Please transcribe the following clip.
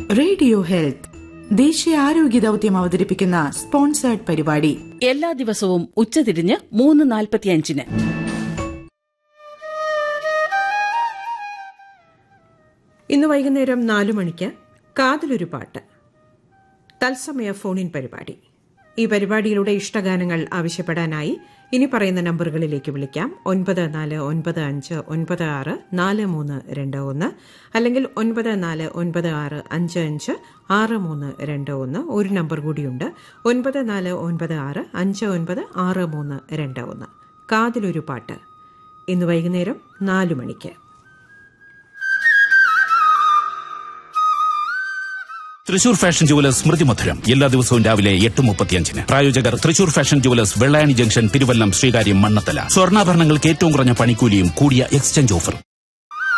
Radio health ദേശീയ ആരോഗ്യ ദൌത്യം അവതരിപ്പിക്കുന്ന സ്പോൺസേർഡ് പരിപാടി എല്ലാ ദിവസവും ഉച്ചതിരിഞ്ഞ് 3:45. ഇന്ന് വൈകുന്നേരം 4 മണിക്ക് കാതിലൊരു പാട്ട് തത്സമയ ഫോണിൻ പരിപാടി. ഈ പരിപാടിയിലൂടെ ഇഷ്ടഗാനങ്ങൾ ആവശ്യപ്പെടാനായി ഇനി പറയുന്ന നമ്പറുകളിലേക്ക് വിളിക്കാം. 9495964321 അല്ലെങ്കിൽ 9496556321. ഒരു നമ്പർ കൂടിയുണ്ട്, 9496596321. കാതിലൊരു പാട്ട് ഇന്ന് വൈകുന്നേരം 4 മണിക്ക്. തൃശൂർ ഫാഷൻ ജുവലേഴ്സ് സ്മൃതി മധുരം എല്ലാ ദിവസവും രാവിലെ 8:35. പ്രായോജകർ Thrissur fashion jewellers, Vellayani junction, Thiruvallam, Sreekaryam, Mannathala. സ്വർണ്ണാഭരണങ്ങൾക്ക് ഏറ്റവും കുറഞ്ഞ പണിക്കൂലിയും കൂടിയ എക്സ്ചേഞ്ച് ഓഫറും.